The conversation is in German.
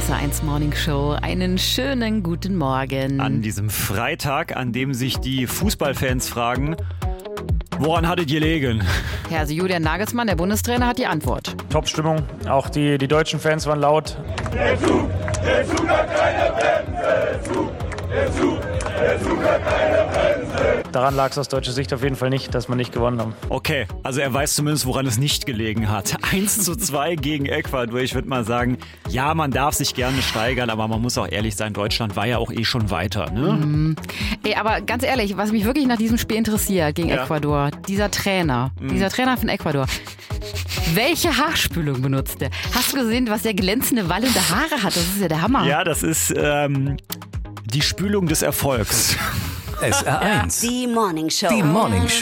SR1 Morning Show. Einen schönen guten Morgen. An diesem Freitag, an dem sich die Fußballfans fragen, woran hat es gelegen? Ja, also Julian Nagelsmann, der Bundestrainer, hat die Antwort. Top-Stimmung, auch die deutschen Fans waren laut. Der Zug hat keine Bremse, der Zug hat keine Bremse. Daran lag es aus deutscher Sicht auf jeden Fall nicht, dass wir nicht gewonnen haben. Okay, also er weiß zumindest, woran es nicht gelegen hat. 1:2 gegen Ecuador. Ich würde mal sagen, ja, man darf sich gerne steigern, aber man muss auch ehrlich sein, Deutschland war ja auch schon weiter. Ne? Ey, aber ganz ehrlich, was mich wirklich nach diesem Spiel interessiert gegen Ecuador, dieser Trainer von Ecuador, welche Haarspülung benutzt der? Hast du gesehen, was der glänzende, wallende Haare hat? Das ist ja der Hammer. Ja, das ist die Spülung des Erfolgs. SR1. Die Morning Show. Die Morning Show.